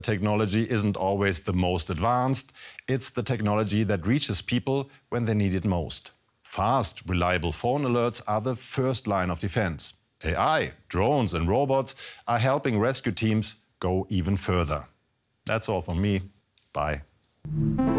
Technology isn't always the most advanced. It's the technology that reaches people when they need it most. Fast, reliable phone alerts are the first line of defense. AI, drones and robots are helping rescue teams go even further. That's all from me. Bye.